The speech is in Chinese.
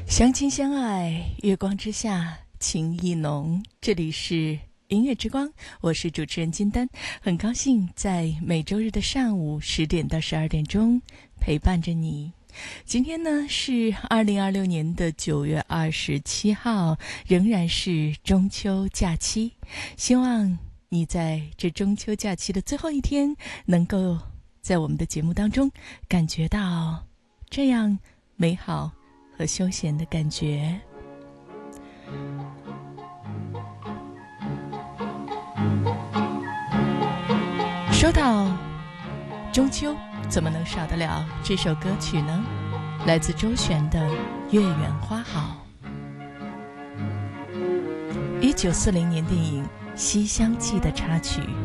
相亲相爱，月光之下，情意浓。这里是音乐之光，我是主持人金丹，很高兴在每周日的上午10点到12点钟陪伴着你。今天呢是2026年的9月27号，仍然是中秋假期。希望你在这中秋假期的最后一天，能够在我们的节目当中感觉到这样美好和休闲的感觉。说到中秋，怎么能少得了这首歌曲呢？来自周璇的《月圆花好》。1940年电影《西厢记》的插曲。